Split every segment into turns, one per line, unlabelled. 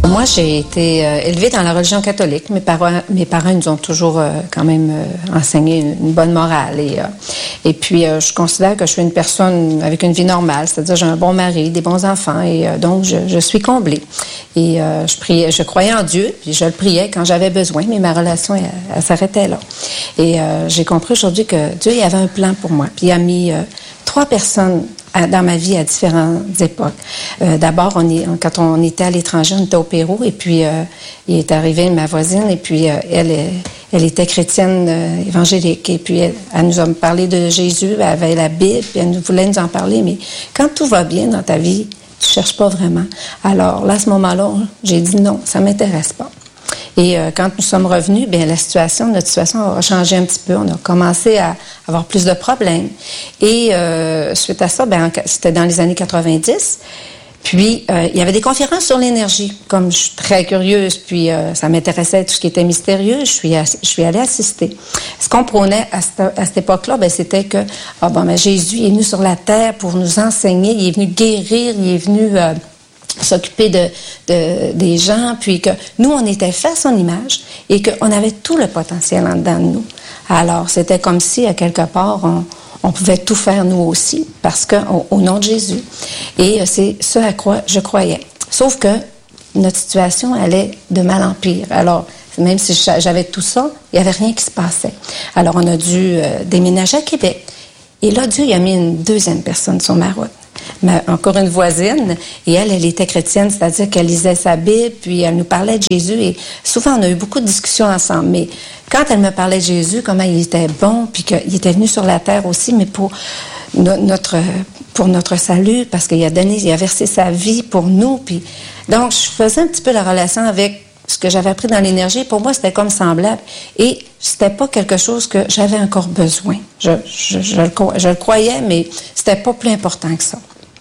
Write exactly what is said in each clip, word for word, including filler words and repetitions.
Moi, j'ai été euh, élevée dans la religion catholique. Mes parents, mes parents nous ont toujours euh, quand même euh, enseigné une, une bonne morale. Et, euh, et puis, euh, je considère que je suis une personne avec une vie normale, c'est-à-dire j'ai un bon mari, des bons enfants, et euh, donc je, je suis comblée. Et euh, je priais, je croyais en Dieu, puis je le priais quand j'avais besoin, mais ma relation, elle, elle s'arrêtait là. Et euh, j'ai compris aujourd'hui que Dieu, il avait un plan pour moi. Puis il a mis euh, trois personnes dans ma vie à différentes époques. Euh, d'abord, on est, quand on était à l'étranger, on était au Pérou, et puis euh, il est arrivé ma voisine, et puis euh, elle, elle était chrétienne euh, évangélique, et puis elle, elle nous a parlé de Jésus, elle avait la Bible, puis elle nous voulait nous en parler, mais quand tout va bien dans ta vie, tu cherches pas vraiment. Alors là, à ce moment-là, j'ai dit non, ça m'intéresse pas. Et euh, quand nous sommes revenus, bien la situation, notre situation a changé un petit peu. On a commencé à avoir plus de problèmes. Et euh, suite à ça, bien, c'était dans les années quatre-vingt-dix. Puis, euh, il y avait des conférences sur l'énergie. Comme je suis très curieuse, puis euh, ça m'intéressait tout ce qui était mystérieux, je suis, je suis allée assister. Ce qu'on prônait à cette, à cette époque-là, ben, c'était que ah, bon, ben, Jésus est venu sur la terre pour nous enseigner, il est venu guérir, il est venu euh, s'occuper de, de, des gens, puis que nous, on était fait à son image et qu'on avait tout le potentiel en dedans de nous. Alors, c'était comme si, à quelque part, on, on pouvait tout faire nous aussi, parce que au, au nom de Jésus. Et c'est ce à quoi je croyais. Sauf que notre situation allait de mal en pire. Alors, même si j'avais tout ça, il n'y avait rien qui se passait. Alors, on a dû euh, déménager à Québec. Et là, Dieu il a mis une deuxième personne sur ma route. Mais encore une voisine, et elle, elle était chrétienne, c'est-à-dire qu'elle lisait sa Bible, puis elle nous parlait de Jésus, et souvent, on a eu beaucoup de discussions ensemble, mais quand elle me parlait de Jésus, comment il était bon, puis qu'il était venu sur la terre aussi, mais pour no- notre pour notre salut, parce qu'il a donné, il a versé sa vie pour nous, puis donc, je faisais un petit peu la relation avec ce que j'avais appris dans l'énergie. Pour moi, c'était comme semblable, et c'était pas quelque chose que j'avais encore besoin. Je, je, je, le, je le croyais, mais c'était pas plus important que ça.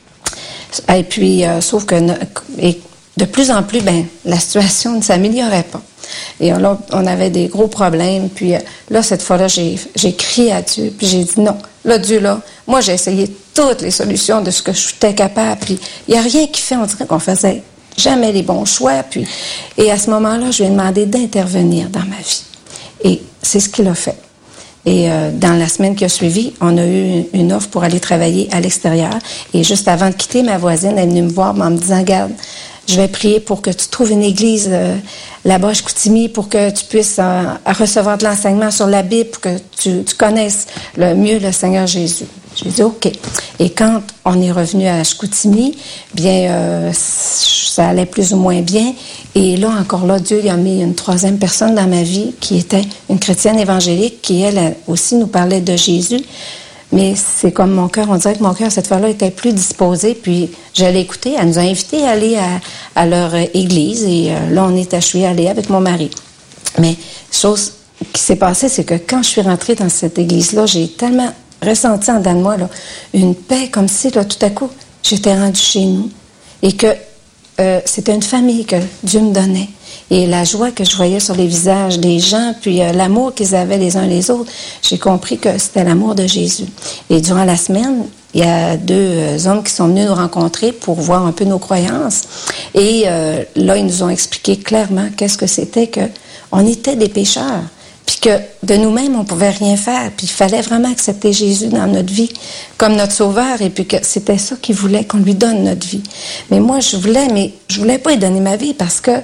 Et puis, euh, sauf que et de plus en plus, ben, la situation ne s'améliorait pas. Et là, on avait des gros problèmes. Puis euh, là, cette fois-là, j'ai, j'ai crié à Dieu. Puis j'ai dit non. Là, Dieu, là, moi, j'ai essayé toutes les solutions de ce que j'étais capable. Puis il n'y a rien qui fait, on dirait qu'on faisait jamais les bons choix. Puis, et à ce moment-là, je lui ai demandé d'intervenir dans ma vie. Et c'est ce qu'il a fait. Et euh, dans la semaine qui a suivi, on a eu une offre pour aller travailler à l'extérieur. Et juste avant de quitter, ma voisine est venue me voir en me disant, regarde, je vais prier pour que tu trouves une église euh, là-bas à Chicoutimi, pour que tu puisses euh, recevoir de l'enseignement sur la Bible, pour que tu, tu connaisses le mieux le Seigneur Jésus. J'ai dit OK. Et quand on est revenu à Chicoutimi, bien, euh, ça allait plus ou moins bien. Et là, encore là, Dieu il a mis une troisième personne dans ma vie qui était une chrétienne évangélique qui, elle aussi, nous parlait de Jésus. Mais c'est comme mon cœur, on dirait que mon cœur, cette fois-là, était plus disposé. Puis, j'allais écouter. Elle nous a invités à aller à, à leur église. Et euh, là, on est, je suis allée avec mon mari. Mais, chose qui s'est passée, c'est que quand je suis rentrée dans cette église-là, j'ai tellement ressenti en dedans de moi là, une paix, comme si, là, tout à coup, j'étais rendue chez nous. Et que euh, c'était une famille que Dieu me donnait. Et la joie que je voyais sur les visages des gens, puis euh, l'amour qu'ils avaient les uns les autres, j'ai compris que c'était l'amour de Jésus. Et durant la semaine, il y a deux euh, hommes qui sont venus nous rencontrer pour voir un peu nos croyances. Et euh, là, ils nous ont expliqué clairement qu'est-ce que c'était, que on était des pécheurs, puis que de nous-mêmes, on pouvait rien faire, puis il fallait vraiment accepter Jésus dans notre vie comme notre sauveur, et puis que c'était ça qu'il voulait, qu'on lui donne notre vie. Mais moi, je voulais, mais je voulais pas lui donner ma vie parce que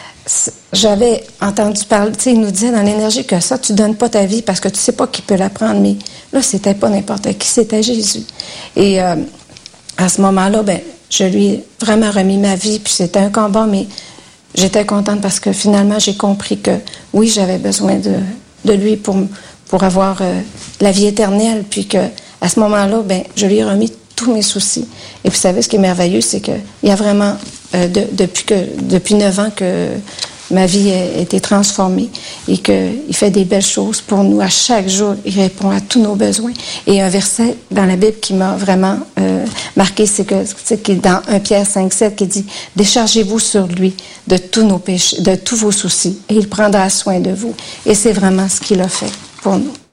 j'avais entendu parler, tu sais, il nous disait dans l'énergie que ça, tu donnes pas ta vie parce que tu sais pas qui peut la prendre, mais là, c'était pas n'importe qui, c'était Jésus. Et euh, à ce moment-là, ben, je lui ai vraiment remis ma vie, puis c'était un combat, mais j'étais contente parce que finalement, j'ai compris que, oui, j'avais besoin de, de lui pour, pour avoir euh, la vie éternelle, puis que à ce moment-là, ben, je lui ai remis tous mes soucis. Et puis, vous savez, ce qui est merveilleux, c'est qu'il y a vraiment, euh, de, depuis que depuis neuf ans que ma vie a été transformée et qu'il fait des belles choses pour nous. À chaque jour, il répond à tous nos besoins. Et un verset dans la Bible qui m'a vraiment euh, marqué, c'est que c'est dans un Pierre cinq sept qui dit « Déchargez-vous sur lui de tous nos péchés, de tous vos soucis, et il prendra soin de vous. » Et c'est vraiment ce qu'il a fait pour nous.